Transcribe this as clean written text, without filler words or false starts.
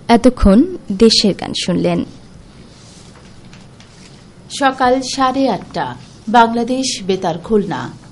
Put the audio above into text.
এতক্ষণ দেশের গান শুনলেন। সকাল 8:30 বাংলাদেশ বেতার খুলনা।